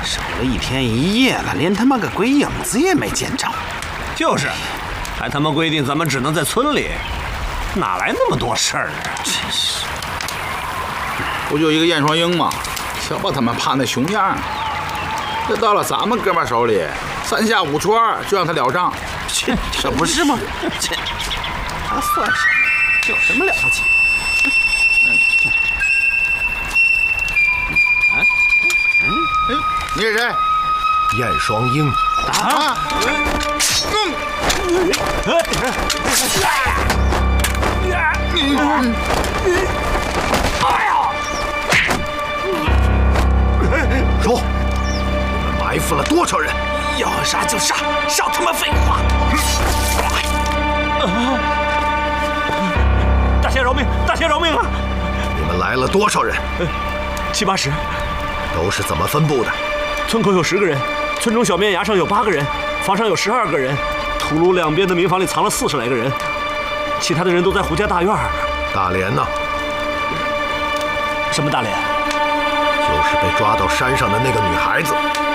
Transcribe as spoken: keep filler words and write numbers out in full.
守了一天一夜了，连他妈个鬼影子也没见着。 就是，还他妈规定咱们只能在村里，哪来那么多事儿啊？ 真是。 不就一个燕双鹰吗？瞧把他们怕那熊样，这到了咱们哥们手里，三下五除二就让他了账， 这这不是吗？这他算什么？有什么了不起？ 哎，哎，你是谁？ 燕双鹰。 啊！嗯。 说，你们埋伏了多少人？ 要杀就杀，少他妈废话！ 大仙饶命！大仙饶命啊！ 你们来了多少人？ 七八十。 都是怎么分布的？ 村口有十个人，村中小面崖上有八个人，房上有十二个人，土路两边的民房里藏了四十来个人，其他的人都在胡家大院。 大莲呢？ 什么大莲？ 就是被抓到山上的那个女孩子。